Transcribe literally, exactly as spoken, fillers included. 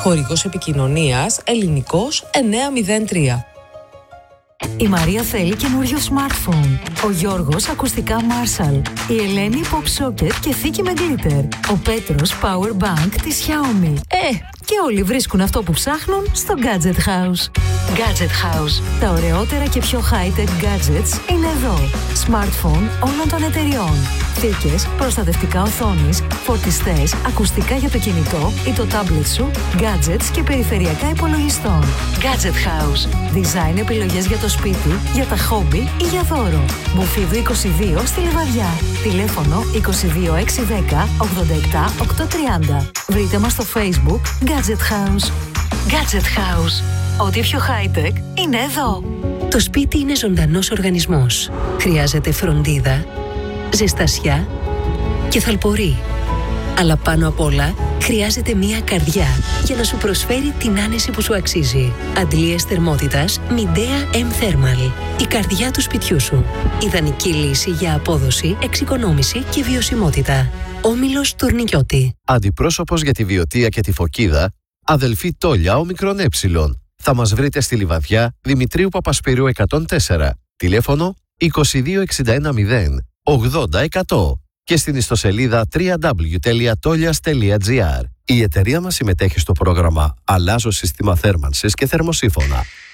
Χορηγός επικοινωνίας Ελληνικός εννιά μηδέν τρία. Η Μαρία θέλει καινούριο smartphone. Ο Γιώργος ακουστικά Marshall. Η Ελένη pop socket και θήκη με glitter. Ο Πέτρος power bank της Xiaomi. Ε, και όλοι βρίσκουν αυτό που ψάχνουν στο Gadget House. Gadget House. Τα ωραιότερα και πιο high-tech gadgets είναι εδώ. Smartphone όλων των εταιριών. Θήκες, προστατευτικά οθόνης, φορτιστές, ακουστικά για το κινητό ή το tablet σου, gadgets και περιφερειακά υπολογιστών. Gadget House. Design επιλογές για το σπίτι, για τα χόμπι ή για δώρο. Μπουφίδου είκοσι δύο στη Λιβαδιά. Τηλέφωνο είκοσι δύο έξι δέκα ογδόντα επτά οκτακόσια τριάντα. Βρείτε μας στο Facebook Gadget House. Gadget House. Ό,τι πιο high-tech είναι εδώ. Το σπίτι είναι ζωντανός οργανισμός. Χρειάζεται φροντίδα, ζεστασιά και θαλπορή. Αλλά πάνω απ' όλα χρειάζεται μία καρδιά για να σου προσφέρει την άνεση που σου αξίζει. Αντλίες θερμότητας Midea M-Thermal. Η καρδιά του σπιτιού σου. Ιδανική λύση για απόδοση, εξοικονόμηση και βιωσιμότητα. Όμιλος Τουρνικιώτη. Αντιπρόσωπος για τη Βιωτία και τη Φωκίδα, αδελφή Τόλια Όμικρον Ε. Θα μας βρείτε στη Λιβαδιά Δημητρίου Παπασπυρίου εκατόν τέσσερα. Τηλέφωνο είκοσι δύο εξήντα ένα μηδέν ογδόντα εκατό και στην ιστοσελίδα double-u double-u double-u τελεία tolias τελεία gr. Η εταιρεία μας συμμετέχει στο πρόγραμμα «Αλλάζω σύστημα θέρμανσης και θερμοσύφωνα».